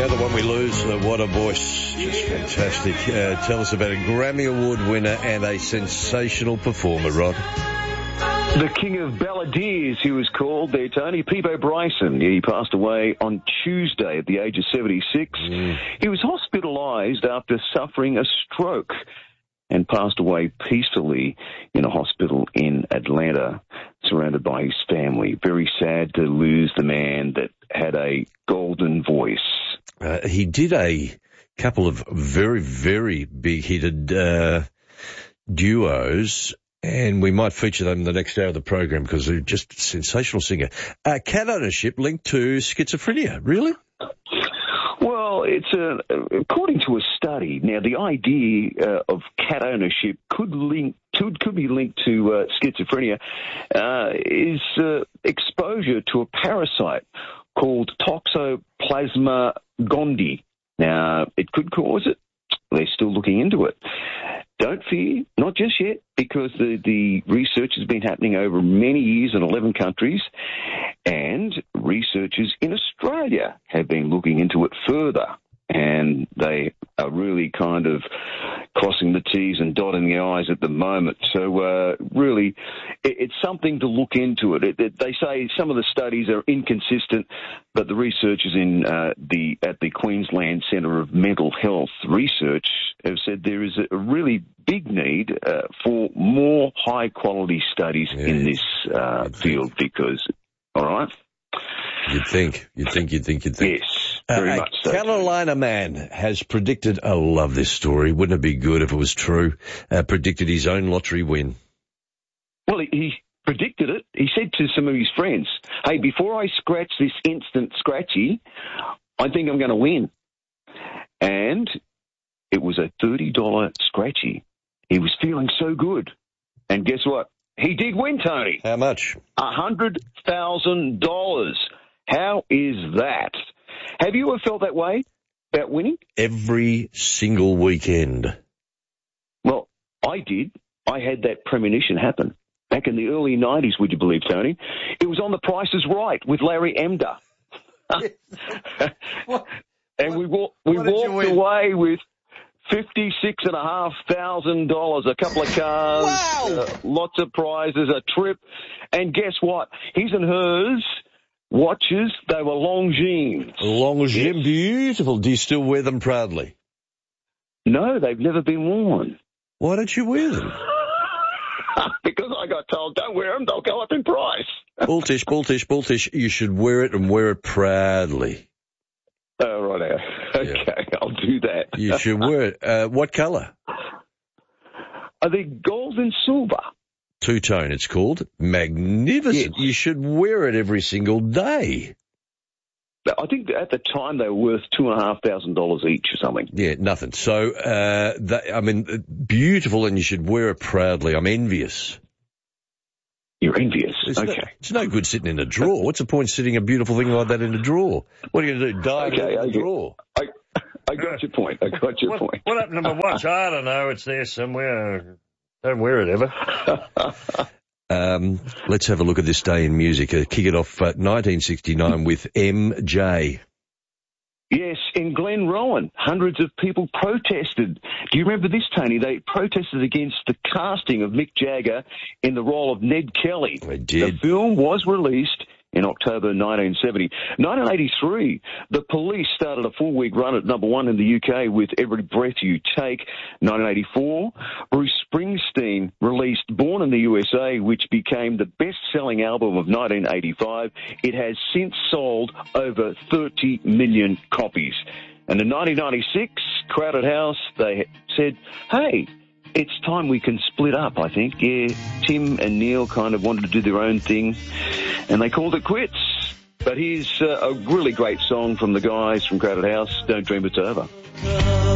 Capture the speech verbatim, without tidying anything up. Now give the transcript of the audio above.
The other one we lose, uh, what a voice, just fantastic. Uh, tell us about a Grammy Award winner and a sensational performer, Rod. The King of Balladeers, he was called there, Tony. Peebo Bryson. He passed away on Tuesday at the age of seventy-six. Mm. He was hospitalised after suffering a stroke and passed away peacefully in a hospital in Atlanta, surrounded by his family. Very sad to lose the man that had a golden voice. Uh, he did a couple of very, very big-hitted uh, duos, and we might feature them in the next hour of the program because they're just a sensational singer. Uh, cat ownership linked to schizophrenia, really? Well, it's a, according to a study. Now, the idea uh, of cat ownership could link could, could be linked to uh, schizophrenia. Uh, is uh, exposure to a parasite called Toxoplasma gondii. Now, it could cause it. They're still looking into it. Don't fear, not just yet, because the, the research has been happening over many years in eleven countries, and researchers in Australia have been looking into it further, and they are really kind of crossing the T's and dotting the I's at the moment. So uh, really, it, it's something to look into it. It, it. They say some of the studies are inconsistent, but the researchers in uh, the at the Queensland Centre of Mental Health Research have said there is a really big need uh, for more high-quality studies yeah, in this uh, field because, all right? You'd think, you'd think, you'd think, you'd think. Yes, very uh, much so. A Carolina man has predicted, I love this story, wouldn't it be good if it was true, uh, predicted his own lottery win. Well, he, he predicted it. He said to some of his friends, hey, before I scratch this instant scratchy, I think I'm going to win. And it was a thirty dollars scratchy. He was feeling so good. And guess what? He did win, Tony. How much? one hundred thousand dollars. How is that? Have you ever felt that way about winning? Every single weekend. Well, I did. I had that premonition happen back in the early nineties, would you believe, Tony? It was on The Price is Right with Larry Emder. what? And we, wa- we walked away with fifty-six and a half thousand dollars, a couple of cars, wow. uh, lots of prizes, a trip, and guess what? His and hers watches, they were Longines. Longines, yes. Beautiful. Do you still wear them proudly? No, they've never been worn. Why don't you wear them? Because I got told, don't wear them, they'll go up in price. Bulltish, bulltish, bulltish. You should wear it and wear it proudly. Oh, right. Okay, yeah. I'll do that. You should wear it. Uh, what colour? Are they gold and silver? Two-tone, it's called. Magnificent. Yes. You should wear it every single day. I think at the time they were worth two and a half thousand dollars each or something. Yeah, nothing. So, uh, that, I mean, beautiful, and you should wear it proudly. I'm envious. You're envious. It's okay. No, it's no good sitting in a drawer. What's the point sitting a beautiful thing like that in a drawer? What are you going to do, dive okay, in I the get, drawer? I, I got your point. I got your what, point. What happened to my watch? I don't know. It's there somewhere. Don't wear it ever. um, let's have a look at this day in music. Uh, kick it off uh, nineteen sixty-nine with M J. Yes, in Glen Rowan, hundreds of people protested. Do you remember this, Tony? They protested against the casting of Mick Jagger in the role of Ned Kelly. I did. The film was released in October nineteen seventy. nineteen eighty-three, the Police started a four-week run at number one in the U K with Every Breath You Take. nineteen eighty-four, Bruce Springsteen released Born in the U S A, which became the best-selling album of nineteen eighty-five. It has since sold over thirty million copies. And in nineteen ninety-six, Crowded House, they said, hey, it's time we can split up, I think. Yeah, Tim and Neil kind of wanted to do their own thing, and they called it quits. But here's uh, a really great song from the guys from Crowded House, Don't Dream It's Over.